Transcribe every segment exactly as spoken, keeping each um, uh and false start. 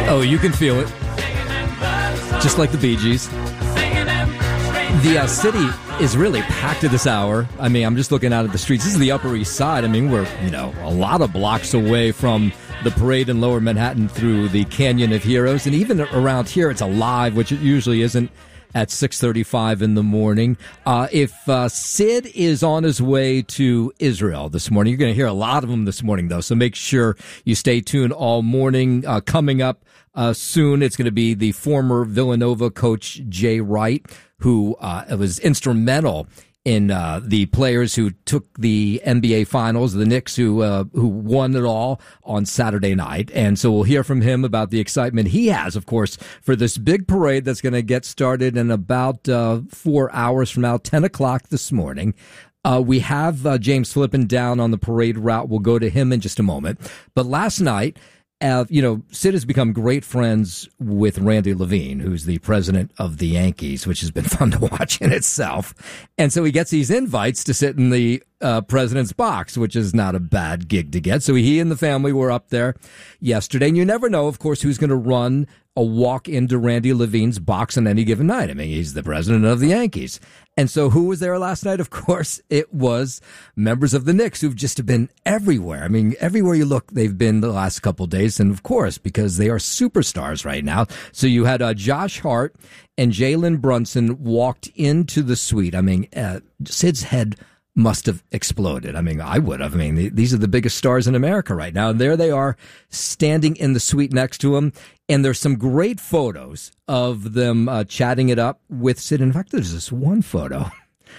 Oh, you can feel it. Just like the Bee Gees. The uh, city is really packed at this hour. I mean, I'm just looking out at the streets. This is the Upper East Side. I mean, we're, you know, a lot of blocks away from the parade in Lower Manhattan through the Canyon of Heroes. And even around here, it's alive, which it usually isn't at six thirty-five in the morning. Uh, if uh, Sid is on his way to Israel this morning, you're going to hear a lot of them this morning, though. So make sure you stay tuned all morning. Uh, coming up uh, soon, it's going to be the former Villanova coach, Jay Wright, who uh, was instrumental in uh, the players who took the N B A Finals, the Knicks, who uh, who won it all on Saturday night. And so we'll hear from him about the excitement he has, of course, for this big parade that's going to get started in about uh, four hours from now, ten o'clock this morning. Uh, we have uh, James Flippin down on the parade route. We'll go to him in just a moment. But last night, Uh, you know, Sid has become great friends with Randy Levine, who's the president of the Yankees, which has been fun to watch in itself. And so he gets these invites to sit in the uh, president's box, which is not a bad gig to get. So he and the family were up there yesterday. And you never know, of course, who's going to run a walk into Randy Levine's box on any given night. I mean, he's the president of the Yankees. And so who was there last night? Of course, it was members of the Knicks who've just been everywhere. I mean, everywhere you look, they've been the last couple of days. And of course, because they are superstars right now. So you had uh, Josh Hart and Jalen Brunson walked into the suite. I mean, uh, Sid's head must have exploded. I mean, I would have. I mean, these are the biggest stars in America right now. And there they are standing in the suite next to him. And there's some great photos of them uh, chatting it up with Sid. In fact, there's this one photo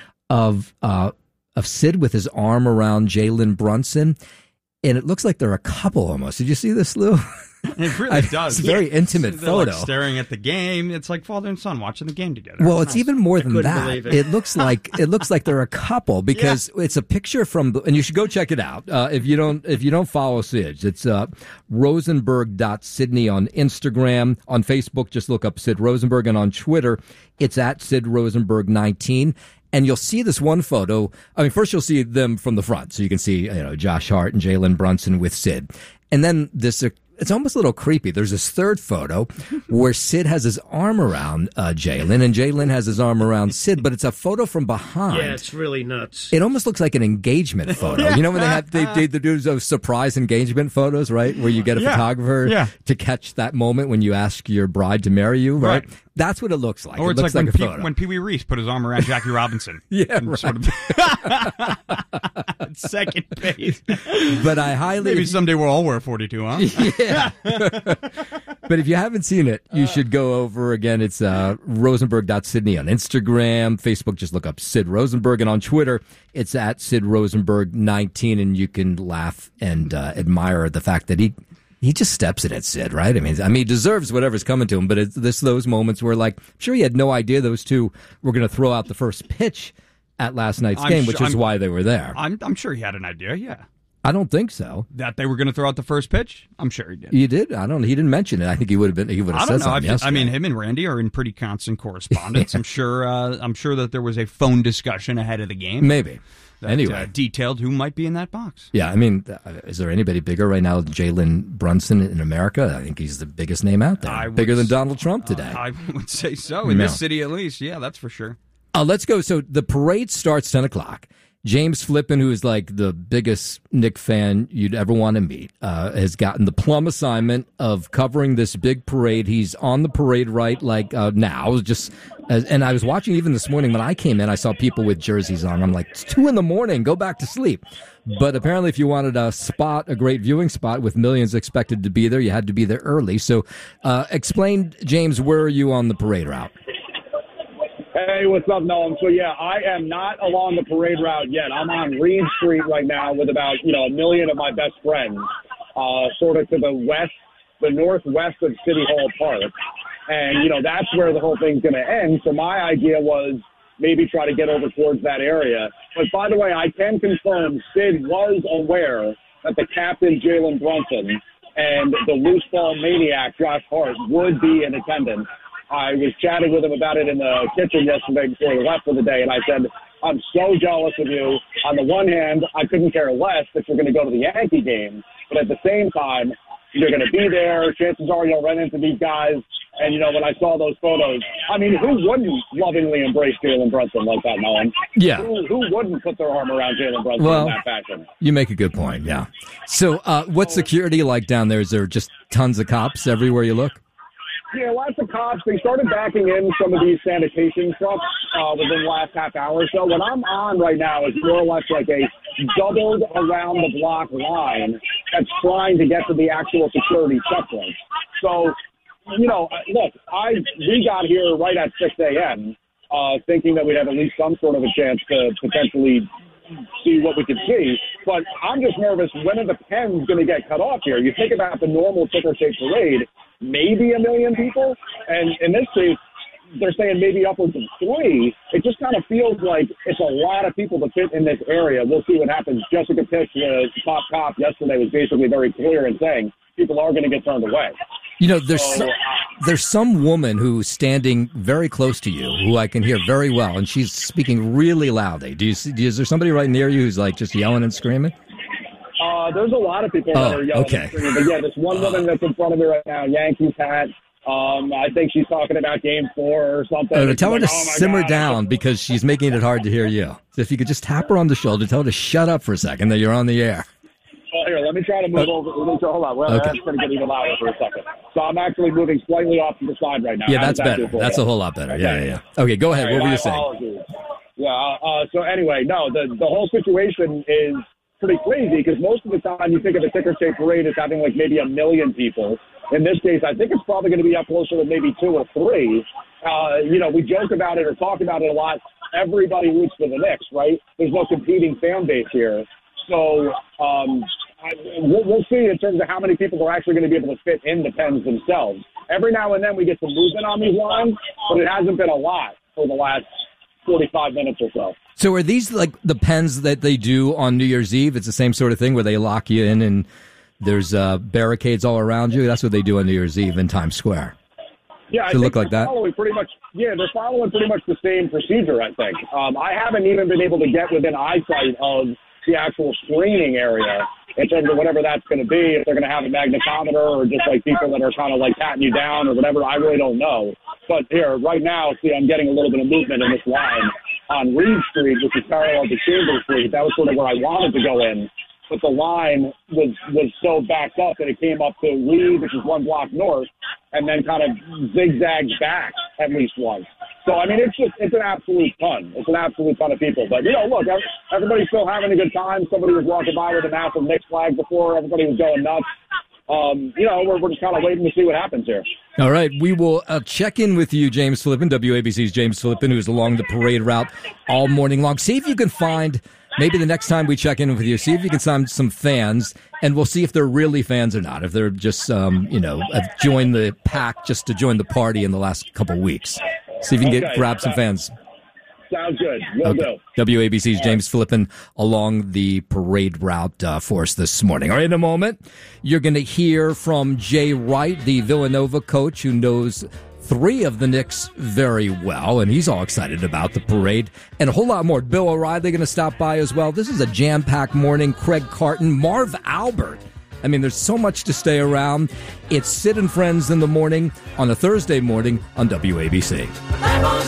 of uh, of Sid with his arm around Jalen Brunson. And it looks like they're a couple almost. Did you see this, Lou? It really I, does. It's a very yeah. intimate They're photo. Like staring at the game. It's like father and son watching the game together. Well, it's nice. even more than couldn't that. believe it. It looks like it looks like they're a couple because yeah. it's a picture from, and you should go check it out. Uh, if you don't, if you don't follow Sid, it's uh, rosenberg dot sydney on Instagram. On Facebook, just look up Sid Rosenberg, and on Twitter, it's at Sid Rosenberg nineteen. And you'll see this one photo. I mean, first you'll see them from the front, so you can see, you know, Josh Hart and Jalen Brunson with Sid, and then this. Uh, It's almost a little creepy. There's this third photo where Sid has his arm around uh, Jalen, and Jalen has his arm around Sid, but it's a photo from behind. Yeah, it's really nuts. It almost looks like an engagement photo. You know when they have they, they, they do those surprise engagement photos, right? Where you get a yeah. photographer yeah. to catch that moment when you ask your bride to marry you, right? Right. That's what it looks like. Or it it's looks like, like, when, a Pee- photo. when Pee Wee Reese put his arm around Jackie Robinson. yeah, right. Sort of second base. But I highly... Maybe someday we'll all wear forty-two, huh? Yeah. But if you haven't seen it, you should go over again. It's uh, rosenberg dot sydney on Instagram. Facebook, just look up Sid Rosenberg. And on Twitter, it's at Sid Rosenberg nineteen. And you can laugh and uh, admire the fact that he... He just steps in it, Sid, right? I mean, I mean, he deserves whatever's coming to him, but it's this those moments where, like, I'm sure he had no idea those two were going to throw out the first pitch at last night's I'm game, sure, which is I'm, why they were there. I'm, I'm sure he had an idea, yeah. I don't think so. That they were going to throw out the first pitch? I'm sure he did. You did? I don't. He didn't mention it. I think he would have been. He would have I said don't know. something I, yesterday. I mean, him and Randy are in pretty constant correspondence. yeah. I'm sure. Uh, I'm sure that there was a phone discussion ahead of the game. Maybe. That, anyway, uh, detailed who might be in that box. Yeah, I mean, is there anybody bigger right now than Jalen Brunson in America? I think he's the biggest name out there. I Bigger would, than Donald Trump today. Uh, I would say so. In no. this city, at least. Yeah, that's for sure. Uh, let's go. So the parade starts ten o'clock. James Flippin, who is like the biggest Knick fan you'd ever want to meet, uh, has gotten the plum assignment of covering this big parade. He's on the parade right like uh, now. Just as, and I was watching even this morning when I came in, I saw people with jerseys on. I'm like, it's two in the morning. Go back to sleep. But apparently, if you wanted a spot, a great viewing spot with millions expected to be there, you had to be there early. So, uh, explain, James, where are you on the parade route? Hey, what's up, Noam? So, yeah, I am not along the parade route yet. I'm on Reed Street right now with about, you know, a million of my best friends, uh, sort of to the west, the northwest of City Hall Park. And, you know, that's where the whole thing's going to end. So my idea was maybe try to get over towards that area. But, by the way, I can confirm Sid was aware that the captain, Jalen Brunson, and the loose ball maniac, Josh Hart, would be in attendance. I was chatting with him about it in the kitchen yesterday before he left for the day, and I said, I'm so jealous of you. On the one hand, I couldn't care less that you're going to go to the Yankee game, but at the same time, you're going to be there. Chances are you'll run into these guys. And, you know, when I saw those photos, I mean, who wouldn't lovingly embrace Jalen Brunson like that, Nolan? Yeah. Who, who wouldn't put their arm around Jalen Brunson well, in that fashion? You make a good point, yeah. So uh, what's security like down there? Is there just tons of cops everywhere you look? Yeah, lots of cops. They started backing in some of these sanitation trucks uh, within the last half hour or so. What I'm on right now is more or less like a doubled around the block line that's trying to get to the actual security checkpoint. So, you know, look, I we got here right at six a.m. Uh, thinking that we'd have at least some sort of a chance to potentially see what we could see. But I'm just nervous, when are the pens going to get cut off here? You think about the normal ticker tape parade, maybe a million people. And in this case, they're saying maybe upwards of three. It just kind of feels like it's a lot of people to fit in this area. We'll see what happens. Jessica Tisch, the top cop yesterday, was basically very clear in saying people are going to get turned away. You know, there's So, some, there's some woman who's standing very close to you who I can hear very well, and she's speaking really loudly. Do you see, is there somebody right near you who's like just yelling and screaming? Uh, there's a lot of people that Oh, are yelling okay. and screaming. But yeah, this one woman that's in front of me right now, Yankees hat. Um, I think she's talking about game four or something. Uh, It's tell her like, to oh my simmer God. down because she's making it hard to hear you. So if you could just tap her on the shoulder, tell her to shut up for a second, that you're on the air. Oh, here, let me try to move Uh, over. Let me, hold on. Well, okay. that's going to get even louder for a second. So I'm actually moving slightly off to the side right now. Yeah, How that's does that better. do for That's you? a whole lot better. Yeah, yeah, yeah. Okay, go ahead. All What right, were my you saying? apologies. Yeah, uh, so anyway, no, the, the whole situation is pretty crazy because most of the time you think of a ticker tape parade as having like maybe a million people. In this case, I think it's probably going to be up closer to maybe two or three. Uh, you know, we joke about it or talk about it a lot. Everybody roots for the Knicks, right? There's no competing fan base here. So um, I, we'll, we'll see in terms of how many people are actually going to be able to fit in the pens themselves. Every now and then we get some movement on these lines, but it hasn't been a lot for the last forty-five minutes or so. So are these like the pens that they do on New Year's Eve? It's the same sort of thing where they lock you in and there's uh, barricades all around you? That's what they do on New Year's Eve in Times Square. Yeah, I Does it think look like they're that? Following pretty much, yeah, they're following pretty much the same procedure, I think. Um, I haven't even been able to get within eyesight of the actual screening area in terms of whatever that's going to be, if they're going to have a magnetometer or just like people that are kind of like patting you down or whatever. I really don't know. But here, right now, see, I'm getting a little bit of movement in this line on Reed Street, which is parallel to Chambers Street. That was sort of where I wanted to go in. But the line was, was so backed up that it came up to Reed, which is one block north, and then kind of zigzagged back at least once. So, I mean, it's just, it's an absolute ton. It's an absolute ton of people. But, you know, look, everybody's still having a good time. Somebody was walking by with a massive Knicks flag before. Everybody was going nuts. Um, you know, we're, we're just kind of waiting to see what happens here. All right, we will uh, check in with you, James Flippin, W A B C's James Flippin, who's along the parade route all morning long. See if you can find, maybe the next time we check in with you, see if you can find some fans, and we'll see if they're really fans or not, if they're just, um, you know, have joined the pack just to join the party in the last couple of weeks. See if you can get Okay. grab some fans. Sounds good. Will Okay. do. W A B C's James Flippin along the parade route uh, for us this morning. All right, in a moment, you're going to hear from Jay Wright, the Villanova coach who knows three of the Knicks very well, and he's all excited about the parade and a whole lot more. Bill O'Reilly going to stop by as well. This is a jam-packed morning. Craig Carton, Marv Albert. I mean, there's so much to stay around. It's Sid and Friends in the morning on a Thursday morning on W A B C.